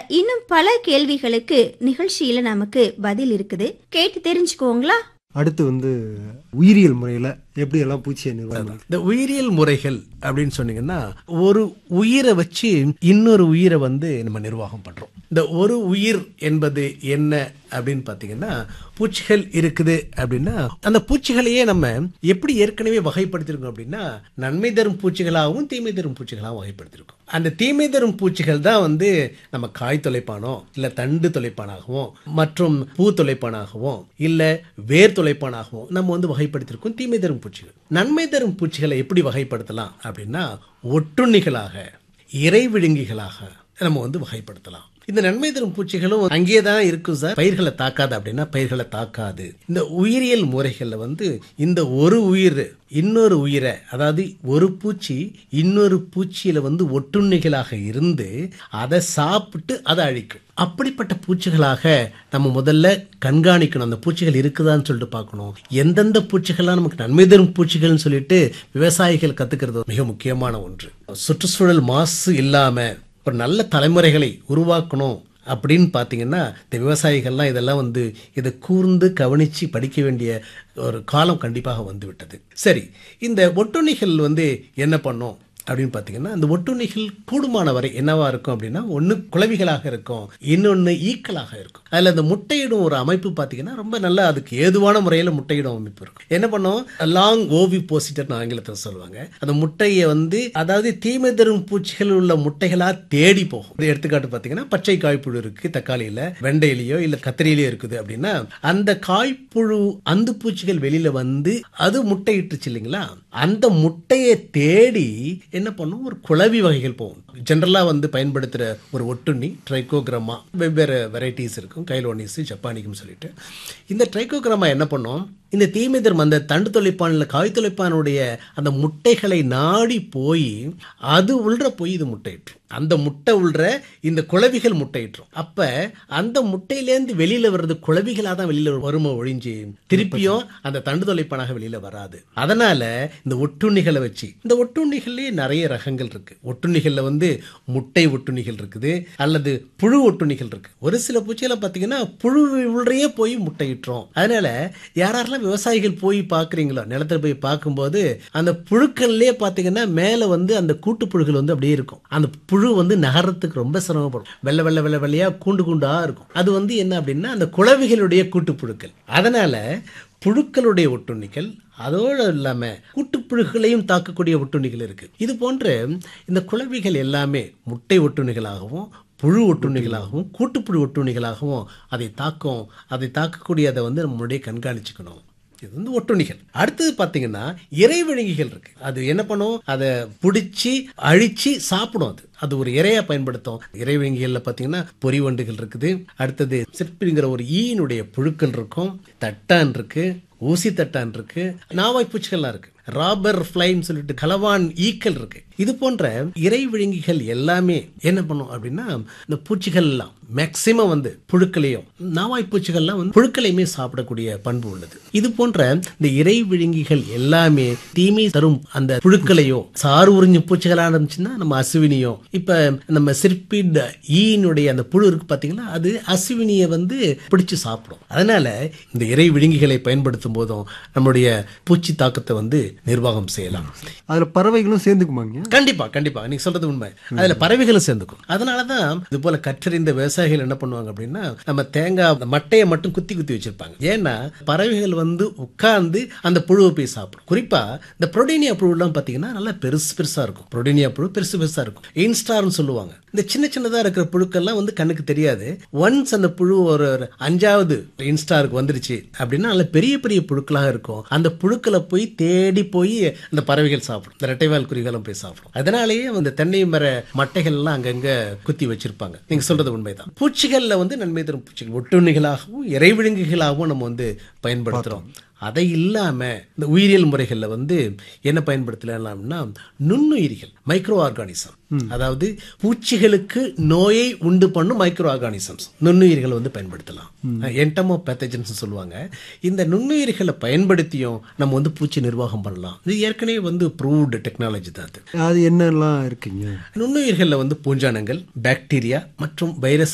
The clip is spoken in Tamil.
இன்னும் பல கேள்விகளுக்கு நிகழ்ச்சியில நமக்கு பதில் இருக்குது. கேட்டு தெரிஞ்சுக்கோங்களா? அடுத்து உயிரியல் முறையில எப்படி எல்லாம் பூச்சியை நிர்வாகம். இந்த உயிரியல் முறைகள் அப்படின்னு சொன்னீங்கன்னா, ஒரு உயிரை வச்சு இன்னொரு உயிரை நம்ம நிர்வாகம் பண்றோம். இந்த ஒரு உயிர் என்பது என்ன அப்படின்னு பாத்தீங்கன்னா, பூச்சிகள் இருக்குது அப்படின்னா அந்த பூச்சிகளையே நம்ம எப்படி ஏற்கனவே வகைப்படுத்திருக்கோம் அப்படின்னா, நன்மை தரும் பூச்சிகளாகவும் தீமை தரும் பூச்சிகளாகவும் வகைப்படுத்திருக்கோம். அந்த தீமை தரும் பூச்சிகள் தான் நம்ம காய் தொலைப்பானோ இல்ல தண்டு தொலைப்பானாகவும் மற்றும் பூ தொலைப்பானாகவும் இல்ல வேர் தொலைப்பானாகவும் நம்ம வகைப்படுத்திருக்கோம் தீமை தரும் பூச்சிகள். நன்மை தரும் பூச்சிகளை எப்படி வகைப்படுத்தலாம் அப்படின்னா, ஒட்டுண்ணிகளாக, இறை விழுங்கிகளாக நம்ம வகைப்படுத்தலாம். இந்த நன்மை தரும் பூச்சிகளும் அங்கேயே தான் இருக்கும் சார். பயிர்களை தாக்காது அப்படின்னா பயிர்களை தாக்காது. இந்த உயிரியல் முறைகள்ல இந்த ஒரு உயிர் இன்னொரு உயிரை, அதாவது ஒரு பூச்சி இன்னொரு பூச்சியில ஒட்டுண்ணிகளாக இருந்து அதை சாப்பிட்டு அதை அழிக்கும். அப்படிப்பட்ட பூச்சிகளாக நம்ம முதல்ல கண்காணிக்கணும். அந்த பூச்சிகள் இருக்குதான்னு சொல்லிட்டு பார்க்கணும். எந்தெந்த பூச்சிகள்லாம் நமக்கு நன்மை தரும் பூச்சிகள்னு சொல்லிட்டு விவசாயிகள் கத்துக்கிறது மிக முக்கியமான ஒன்று. சுற்றுச்சூழல் மாசு இல்லாம ஒரு நல்ல தலைமுறைகளை உருவாக்கணும் அப்படின்னு பார்த்தீங்கன்னா, இந்த விவசாயிகள்லாம் இதெல்லாம் இதை கூர்ந்து கவனித்து படிக்க வேண்டிய ஒரு காலம் கண்டிப்பாக வந்துவிட்டது. சரி, இந்த ஒட்டுண்ணிகள் என்ன பண்ணும் அப்படின்னு பார்த்தீங்கன்னா, அந்த ஒட்டுண்ணிகள் கூடுமான வரை என்னவா இருக்கும் அப்படின்னா, ஒன்று குளவிகளாக இருக்கும், இன்னொன்று ஈக்களாக இருக்கும். அதில் அந்த முட்டையிடும் ஒரு அமைப்பு பார்த்தீங்கன்னா ரொம்ப நல்லா அதுக்கு ஏதுவான முறையில் முட்டையிடும் அமைப்பு இருக்கும். என்ன பண்ணும், லாங் ஓவிபோசிட்டர்னு ஆங்கிலத்தில் சொல்லுவாங்க. அந்த முட்டையை அதாவது தீமை தரும் பூச்சிகள் உள்ள முட்டைகளா தேடி போகும். எடுத்துக்காட்டு பார்த்தீங்கன்னா, பச்சை காய்ப்புழு இருக்கு தக்காளியில், வெண்டையிலையோ இல்லை கத்திரியிலையோ இருக்குது அப்படின்னா, அந்த காய்ப்புழு அந்து பூச்சிகள் வெளியில அது முட்டையிட்டுச்சு இல்லைங்களா, அந்த முட்டையை தேடி என்ன பண்ணும், ஒரு குளவி வகைகள் போகும். ஜெனரலா பயன்படுத்துற ஒரு ஒட்டுண்ணி ட்ரைகோகிராமா, வெவ்வேறு வெரைட்டிஸ் இருக்கும், கைலோனிஸ், ஜப்பானிக்கும் சொல்லிட்டு. இந்த ட்ரைகோகிராமா என்ன பண்ணும், இந்த தீமை தரும் அந்த தண்டு தொலைப்பான் இல்லை காய் தொலைப்பானுடைய அந்த முட்டைகளை நாடி போய் அது உள்ற போய் இது முட்டையிட்டுரும். அந்த முட்டை உள்ற இந்த குளவிகள் முட்டையிட்டுரும். அப்ப அந்த முட்டையிலேருந்து வெளியில வர்றது குளவிகளா தான் வெளியில வருமா ஒழிஞ்சு திருப்பியும் அந்த தண்டு தொலைப்பானாக வெளியில வராது. அதனால இந்த ஒட்டுண்ணிகளை வச்சு, இந்த ஒட்டுண்ணிகளே நிறைய ரகங்கள் இருக்கு. ஒட்டுண்ணிகள்ல முட்டை ஒட்டுண்ணிகள் இருக்குது, அல்லது புழு ஒட்டுண்ணிகள் இருக்கு. ஒரு சில பூச்சிகளை பார்த்தீங்கன்னா புழு உள்ளே போய் முட்டையிட்டுரும். அதனால யாரெல்லாம் விவசாயிகள் போய் பார்க்குறீங்களோ, நிலத்தில் போய் பார்க்கும்போது அந்த புழுக்கள்லேயே பார்த்தீங்கன்னா மேலே அந்த கூட்டு புழுகள் அப்படியே இருக்கும். அந்த புழு நகரத்துக்கு ரொம்ப சிரமப்படும். வெள்ளை வெள்ளை வெள்ளை வெள்ளையா கூண்டு கூண்டா இருக்கும். அது என்ன அப்படின்னா அந்த குளவிகளுடைய கூட்டு புழுக்கள். அதனால புழுக்களுடைய ஒட்டுண்ணிகள், அதோடு இல்லாம கூட்டுப்புழுகளையும் தாக்கக்கூடிய ஒட்டுண்ணிகள் இருக்கு. இது போன்ற இந்த குளவிகள் எல்லாமே முட்டை ஒட்டுண்ணிகளாகவும் புழு ஒட்டுண்ணிகளாகவும் கூட்டுப்புழு ஒட்டுண்ணிகளாகவும் அதை தாக்கக்கூடிய அதை நம்மளுடைய கண்காணிச்சுக்கணும். இது ஒட்டுண்ணிகள். அடுத்தது பார்த்தீங்கன்னா இறைவிழுங்கிகள் இருக்கு. அது என்ன பண்ணும், அதை பிடிச்சி அழிச்சு சாப்பிடும். அது ஒரு இறையா பயன்படுத்தும். இறைவிழுங்கிகள்ல பார்த்தீங்கன்னா பொறிவண்டுகள் இருக்குது. அடுத்தது சிற்பிங்கிற ஒரு ஈயினுடைய புழுக்கள் இருக்கும், தட்டான் இருக்கு, ஊசி தட்டான் இருக்கு, நாவாய் பூச்சிகள்லாம் இருக்கு, ராபர் ஃப்ளைன்னு சொல்லிட்டு கலவான் ஈக்கள் இருக்கு. இது போன்ற இறை விழுங்கிகள் எல்லாமே என்ன பண்ணும் அப்படின்னா, இந்த பூச்சிகள் எல்லாம் மேக்சிமம் புழுக்களையும், நாவாய் பூச்சிகள்லாம் புழுக்களையுமே சாப்பிடக்கூடிய பண்பு உள்ளது. இது போன்ற இந்த இறை விழுங்கிகள் எல்லாமே தீமை தரும் அந்த புழுக்களையோ, சாறு உறிஞ்சு பூச்சிகளா இருந்துச்சுன்னா நம்ம அசுவினியோ, இப்ப நம்ம சிற்பிட் ஈனுடைய அந்த புழு இருக்கு பாத்தீங்கன்னா, அது அசுவினியை பிடிச்சு சாப்பிடும். அதனால இந்த இறை விழுங்கிகளை பயன்படுத்தும் போதும் நம்மளுடைய பூச்சி தாக்கத்தை நிர்வாகம் செய்யலாம். அதுல பறவைகளும் சேர்ந்துக்குமாங்க? கண்டிப்பா கண்டிப்பா, நீங்க சொல்றது உண்மை. அதுல பறவைகளும் சேர்ந்துக்கும். அதனாலதான் இது போல கற்றறிந்த விவசாயிகள் என்ன பண்ணுவாங்க அப்படின்னா, நம்ம தேங்காய் மட்டையை மட்டும் குத்தி குத்தி வச்சிருப்பாங்க. ஏன்னா பறவைகள் உட்கார்ந்து அந்த புழுவை போய் சாப்பிடும். குறிப்பா இந்த புரோடீனியா புழு எல்லாம் பாத்தீங்கன்னா நல்லா பெருசு பெருசா இருக்கும். புரோடீனியா புழு பெருசு பெருசா இருக்கும். இன்ஸ்டார்னு சொல்லுவாங்க. இந்த சின்ன சின்னதா இருக்கிற புழுக்கள்லாம் கண்ணுக்கு தெரியாது. ஒன்ஸ் அந்த புழு ஒரு 5வது இன்ஸ்டாருக்கு வந்துருச்சு அப்படின்னா நல்ல பெரிய பெரிய புழுக்களாக இருக்கும். அந்த புழுக்களை போய் தேடி போய் அந்த பறவைகள் சாப்பிடும். இந்த ரெட்டைவால் குருவிகளும் போய் சாப்பிடும். அதனாலேயே அந்த தென்னை மர மட்டைகள் எல்லாம் அங்கங்க குத்தி வச்சிருப்பாங்க. நீங்க சொல்றது உண்மைதான். பூச்சிகள்ல நன்மை தரும் பூச்சிகள் ஒட்டுண்ணிகளாகவும் இறைவிழுங்கிகளாகவும் நம்ம பயன்படுத்துறோம். அதை இல்லாம இந்த உயிரியல் முறைகள்ல என்ன பயன்படுத்தலாம்னா, நுண்ணுயிரிகள், மைக்ரோ ஆர்கானிசம், அதாவது பூச்சிகளுக்கு நோயை உண்டு பண்ணும் மைக்ரோ ஆர்கானிசம்ஸ், நுண்ணுயிர்கள் பயன்படுத்தலாம். என்டமோபேத்தஜன்ஸ் சொல்லுவாங்க. இந்த நுண்ணுயிர்களை பயன்படுத்தியும் நம்ம பூச்சி நிர்வாகம் பண்ணலாம். இது ஏற்கனவே ப்ரூவ்டு டெக்னாலஜி தான். அது என்னெல்லாம் இருக்குங்க? நுண்ணுயிர்கள்ல பூஞ்சானங்கள், பாக்டீரியா மற்றும் வைரஸ்